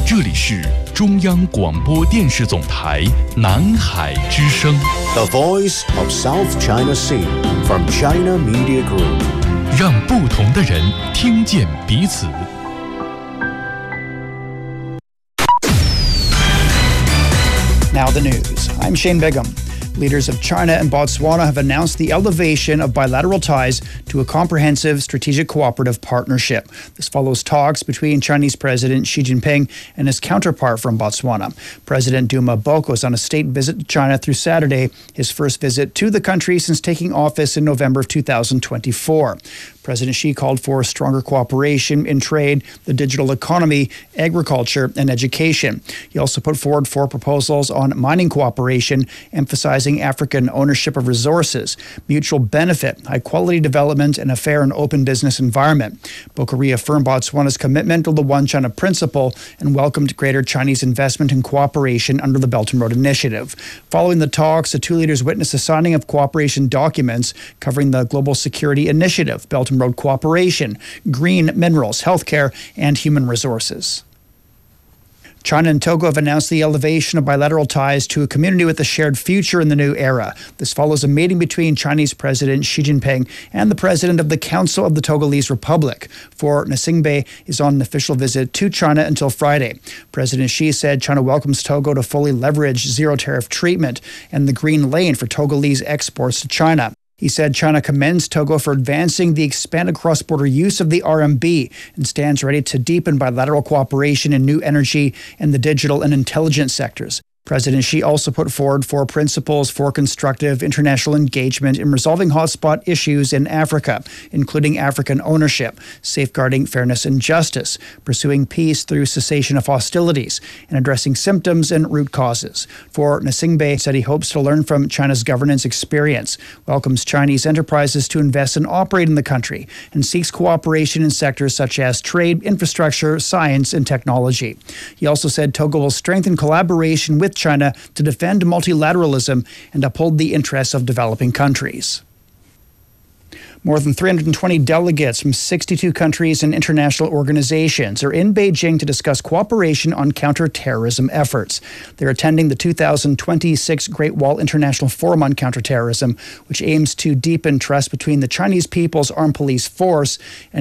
这里是中央广播电视总台南海之声 The Voice of South China Sea from China Media Group， 让不同的人听见彼此。 Now the news. I'm Shane Bigham. Leaders of China and Botswana have announced the elevation of bilateral ties to a comprehensive strategic cooperative partnership. This follows talks between Chinese President Xi Jinping and his counterpart from Botswana. President Duma Boko is on a state visit to China through Saturday, his first visit to the country since taking office in November of 2024. President Xi called for stronger cooperation in trade, the digital economy, agriculture, and education. He also put forward 4 proposals on mining cooperation, emphasizing African ownership of resources, mutual benefit, high-quality development, and a fair and open business environment. Boko reaffirmed Botswana's commitment to the One China principle and welcomed greater Chinese investment and cooperation under the Belt and Road Initiative. Following the talks, the 2 leaders witnessed the signing of cooperation documents covering the Global Security Initiative, Belt and Road Cooperation, green minerals, healthcare, and human resources. China and Togo have announced the elevation of bilateral ties to a community with a shared future in the new era. This follows a meeting between Chinese President Xi Jinping and the President of the Council of the Togolese Republic. For Nsingbe is on an official visit to China until Friday. President Xi said China welcomes Togo to fully leverage zero-tariff treatment and the green lane for Togolese exports to China. He said China commends Togo for advancing the expanded cross-border use of the RMB and stands ready to deepen bilateral cooperation in new energy and the digital and intelligence sectors. President Xi also put forward 4 principles for constructive international engagement in resolving hotspot issues in Africa, including African ownership, safeguarding fairness and justice, pursuing peace through cessation of hostilities, and addressing symptoms and root causes. For Nsingbe said he hopes to learn from China's governance experience, welcomes Chinese enterprises to invest and operate in the country, and seeks cooperation in sectors such as trade, infrastructure, science, and technology. He also said Togo will strengthen collaboration with China to defend multilateralism and uphold the interests of developing countries. More than 320 delegates from 62 countries and international organizations are in Beijing to discuss cooperation on counterterrorism efforts. They're attending the 2026 Great Wall International Forum on Counterterrorism, which aims to deepen trust between the Chinese People's Armed Police Force and